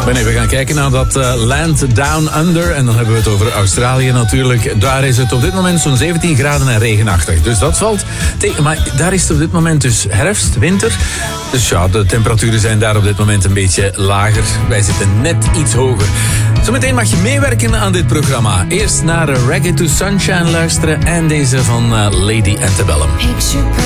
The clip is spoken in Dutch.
Ik ben even gaan kijken naar dat Land Down Under. En dan hebben we het over Australië natuurlijk. Daar is het op dit moment zo'n 17 graden en regenachtig. Dus dat valt tegen. Maar daar is het op dit moment dus herfst, winter. Dus ja, de temperaturen zijn daar op dit moment een beetje lager. Wij zitten net iets hoger. Zometeen mag je meewerken aan dit programma. Eerst naar Reggae to Sunshine luisteren en deze van Lady Antebellum.